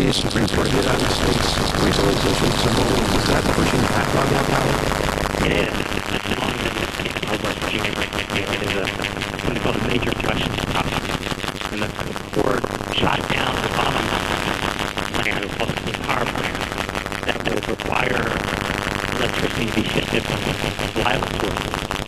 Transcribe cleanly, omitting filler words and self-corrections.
the Supreme Court of the United States recently issued some rulings. Is that pushing back on that power? It is. It's long been over pushing it right now. It is what is called a major question topic. And the court shot down the plan, it was called the power plan, that would require electricity to be shifted from reliable sources